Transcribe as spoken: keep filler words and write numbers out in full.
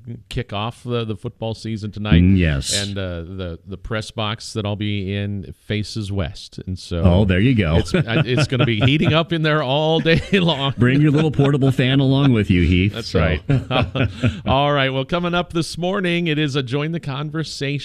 kick off the, the football season tonight. Mm, yes. And uh, the, the press box that I'll be in faces west. And so oh, there you go. It's, it's going to be heating up in there all day long. Bring your little portable fan along with you, Heath. That's so. right. All right. Well, coming up this morning, it is a Join the Conversation.